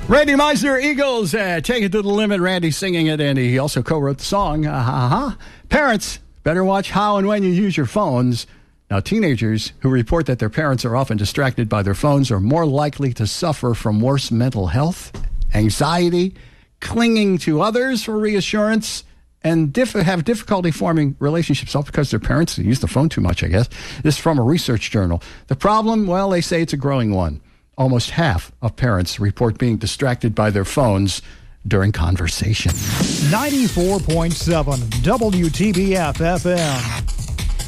Randy Meisner, Eagles, Take It to the Limit. Randy singing it, and he also co-wrote the song. Parents, better watch how and when you use your phones. Now, teenagers who report that their parents are often distracted by their phones are more likely to suffer from worse mental health, anxiety, clinging to others for reassurance, and have difficulty forming relationships, all because their parents use the phone too much, I guess. This is from a research journal. The problem, well, they say it's a growing one. Almost half of parents report being distracted by their phones during conversation. 94.7 WTBF FM.